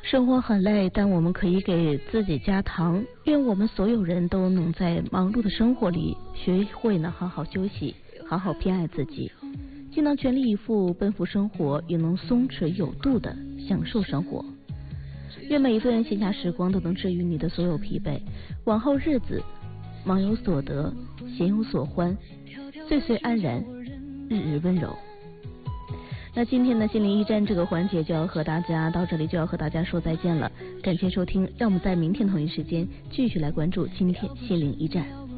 生活很累，但我们可以给自己加糖。愿我们所有人都能在忙碌的生活里学会呢好好休息，好好偏爱自己，既能全力以赴奔赴生活，也能松弛有度的享受生活。愿每一段闲暇时光都能治愈你的所有疲惫，往后日子忙有所得，闲有所欢，岁岁安然，日日温柔。那今天的心灵驿站这个环节就要和大家到这里就要和大家说再见了，感谢收听，让我们在明天同一时间继续来关注今天心灵驿站。